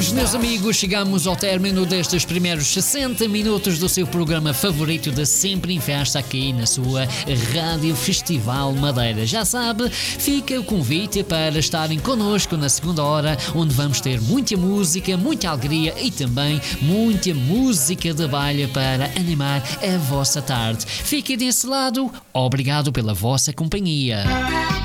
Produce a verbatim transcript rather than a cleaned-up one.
Chegamos, meus amigos, chegamos ao término destes primeiros sessenta minutos do seu programa favorito de Sempre em Festa aqui na sua Rádio Festival Madeira. Já sabe, fica o convite para estarem connosco na segunda hora, onde vamos ter muita música, muita alegria e também muita música de baile para animar a vossa tarde. Fique desse lado, obrigado pela vossa companhia.